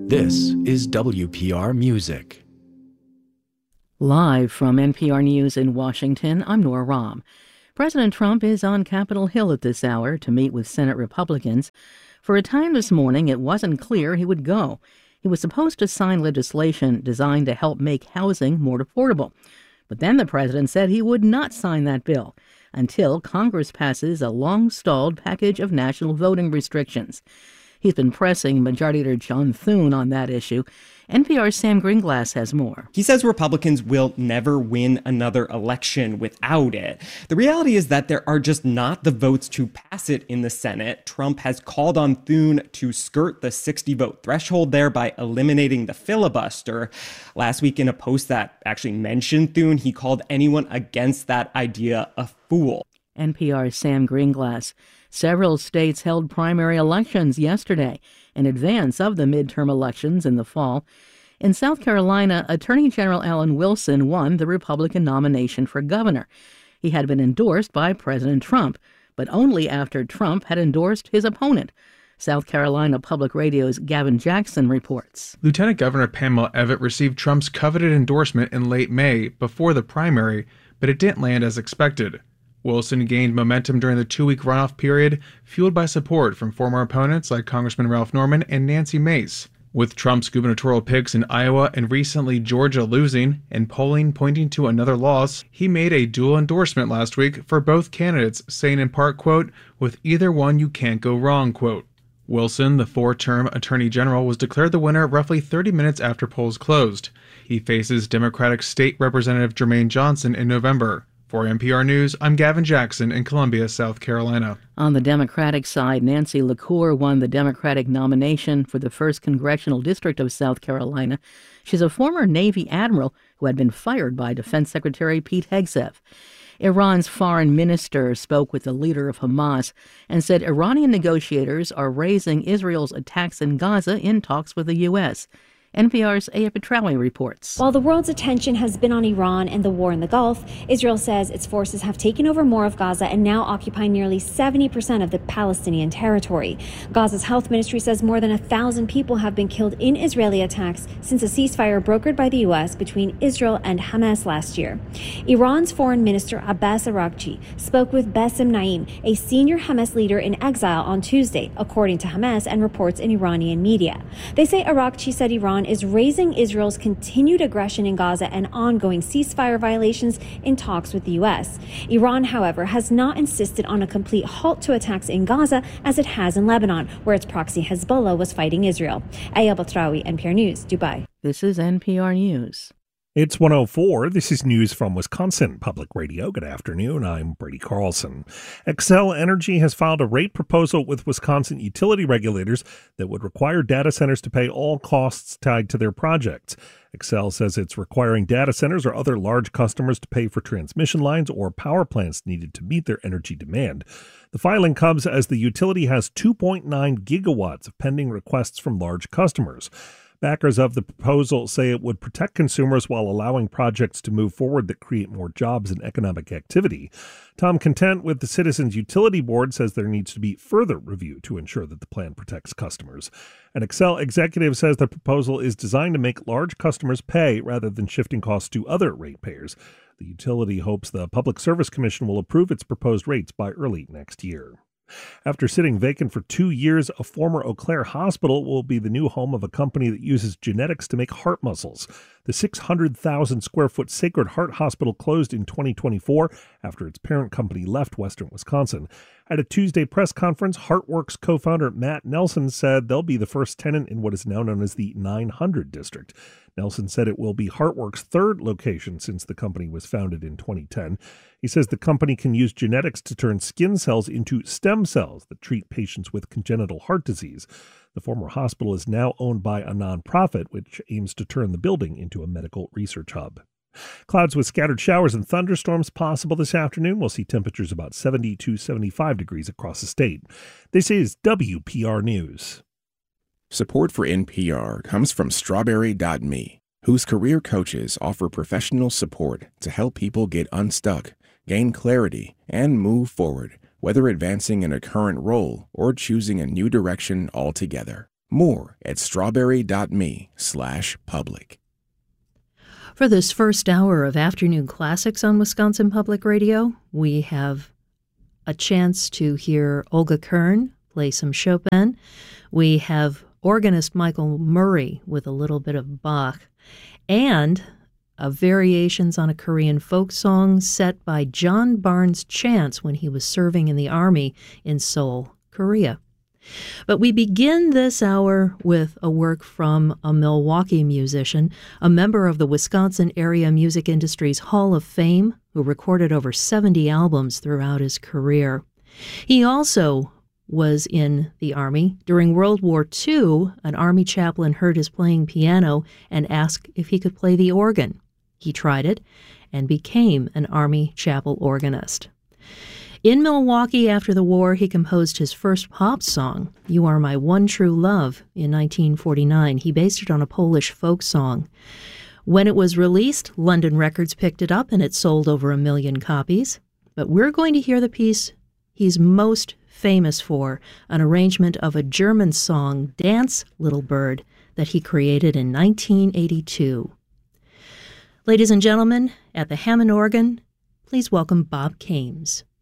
This is WPR Music. Live from NPR News in Washington, I'm Nora Rahm. President Trump is on Capitol Hill at this hour to meet with Senate Republicans. For a time this morning, it wasn't clear he would go. He was supposed to sign legislation designed to help make housing more affordable. But then the president said he would not sign that bill until Congress passes a long-stalled package of national voting restrictions. He's been pressing Majority Leader John Thune on that issue. NPR's Sam Greenglass has more. He says Republicans will never win another election without it. The reality is that there are just not the votes to pass it in the Senate. Trump has called on Thune to skirt the 60-vote threshold there by eliminating the filibuster. Last week, in a post that actually mentioned Thune, he called anyone against that idea a fool. NPR's Sam Greenglass. Several states held primary elections yesterday in advance of the midterm elections in the fall. In South Carolina, Attorney General Alan Wilson won the Republican nomination for governor. He had been endorsed by President Trump, but only after Trump had endorsed his opponent. South Carolina Public Radio's Gavin Jackson reports. Lieutenant Governor Pamela Evette received Trump's coveted endorsement in late May before the primary, but it didn't land as expected. Wilson gained momentum during the two-week runoff period, fueled by support from former opponents like Congressman Ralph Norman and Nancy Mace. With Trump's gubernatorial picks in Iowa and recently Georgia losing, and polling pointing to another loss, he made a dual endorsement last week for both candidates, saying in part, quote, "With either one you can't go wrong," quote. Wilson, the four-term Attorney General, was declared the winner roughly 30 minutes after polls closed. He faces Democratic State Representative Jermaine Johnson in November. For NPR News, I'm Gavin Jackson in Columbia, South Carolina. On the Democratic side, Nancy LaCour won the Democratic nomination for the 1st Congressional District of South Carolina. She's a former Navy admiral who had been fired by Defense Secretary Pete Hegseth. Iran's foreign minister spoke with the leader of Hamas and said Iranian negotiators are raising Israel's attacks in Gaza in talks with the U.S. NPR's Aya Petrawi reports. While the world's attention has been on Iran and the war in the Gulf, Israel says its forces have taken over more of Gaza and now occupy nearly 70% of the Palestinian territory. Gaza's health ministry says more than 1,000 people have been killed in Israeli attacks since a ceasefire brokered by the U.S. between Israel and Hamas last year. Iran's foreign minister Abbas Araghchi spoke with Bassem Naim, a senior Hamas leader in exile, on Tuesday, according to Hamas and reports in Iranian media. They say Araghchi said Iran is raising Israel's continued aggression in Gaza and ongoing ceasefire violations in talks with the U.S. Iran, however, has not insisted on a complete halt to attacks in Gaza as it has in Lebanon, where its proxy Hezbollah was fighting Israel. Aya Petrawi, NPR News, Dubai. This is NPR News. It's 1:04. This is news from Wisconsin Public Radio. Good afternoon. I'm Brady Carlson. Xcel Energy has filed a rate proposal with Wisconsin utility regulators that would require data centers to pay all costs tied to their projects. Xcel says it's requiring data centers or other large customers to pay for transmission lines or power plants needed to meet their energy demand. The filing comes as the utility has 2.9 gigawatts of pending requests from large customers. Backers of the proposal say it would protect consumers while allowing projects to move forward that create more jobs and economic activity. Tom Content with the Citizens Utility Board says there needs to be further review to ensure that the plan protects customers. An Xcel executive says the proposal is designed to make large customers pay rather than shifting costs to other ratepayers. The utility hopes the Public Service Commission will approve its proposed rates by early next year. After sitting vacant for 2 years, a former Eau Claire hospital will be the new home of a company that uses genetics to make heart muscles. The 600,000-square-foot Sacred Heart Hospital closed in 2024 after its parent company left Western Wisconsin. At a Tuesday press conference, HeartWorks co-founder Matt Nelson said they'll be the first tenant in what is now known as the 900 District. Nelson said it will be HeartWorks' third location since the company was founded in 2010. He says the company can use genetics to turn skin cells into stem cells that treat patients with congenital heart disease. The former hospital is now owned by a nonprofit, which aims to turn the building into a medical research hub. Clouds with scattered showers and thunderstorms possible this afternoon. We'll see temperatures about 70 to 75 degrees across the state. This is WPR News. Support for NPR comes from Strawberry.me, whose career coaches offer professional support to help people get unstuck, gain clarity, and move forward, whether advancing in a current role or choosing a new direction altogether. More at strawberry.me/public. For this first hour of Afternoon Classics on Wisconsin Public Radio, we have a chance to hear Olga Kern play some Chopin. We have organist Michael Murray with a little bit of Bach, and variations on a Korean folk song set by John Barnes Chance when he was serving in the Army in Seoul, Korea. But we begin this hour with a work from a Milwaukee musician, a member of the Wisconsin Area Music Industry's Hall of Fame, who recorded over 70 albums throughout his career. He also was in the Army. During World War II, an Army chaplain heard his playing piano and asked if he could play the organ. He tried it and became an Army chapel organist. In Milwaukee after the war, he composed his first pop song, You Are My One True Love, in 1949. He based it on a Polish folk song. When it was released, London Records picked it up and it sold over 1 million copies. But we're going to hear the piece he's most famous for, an arrangement of a German song, Dance, Little Bird, that he created in 1982. Ladies and gentlemen, at the Hammond organ, please welcome Bob Kames.